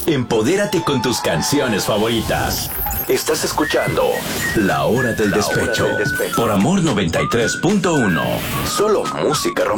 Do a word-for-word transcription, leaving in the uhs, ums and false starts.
Empodérate con tus canciones favoritas. Estás escuchando La Hora del, La Despecho, Hora del Despecho por Amor noventa y tres punto uno. Solo música romántica.